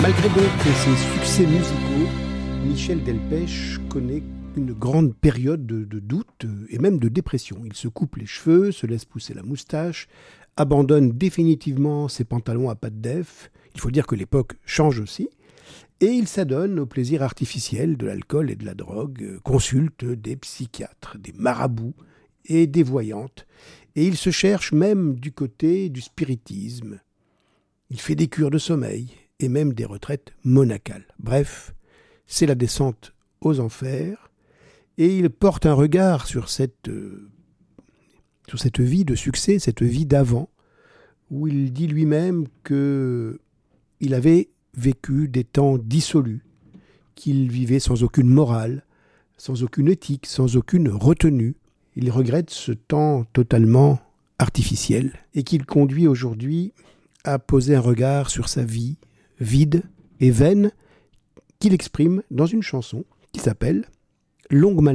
Malgré donc ses succès musicaux, Michel Delpech connaît une grande période de doute et même de dépression. Il se coupe les cheveux, se laisse pousser la moustache, abandonne définitivement ses pantalons à pattes d'œuf. Il faut dire que l'époque change aussi. Et il s'adonne au plaisir artificiel de l'alcool et de la drogue, consulte des psychiatres, des marabouts et des voyantes. Et il se cherche même du côté du spiritisme. Il fait des cures de sommeil et même des retraites monacales. Bref, c'est la descente aux enfers. Et il porte un regard sur cette vie de succès, cette vie d'avant, où il dit lui-même qu'il avait vécu des temps dissolus, qu'il vivait sans aucune morale, sans aucune éthique, sans aucune retenue. Il regrette ce temps totalement artificiel et qu'il conduit aujourd'hui à poser un regard sur sa vie vide et vaine qu'il exprime dans une chanson qui s'appelle « Longue maladie ».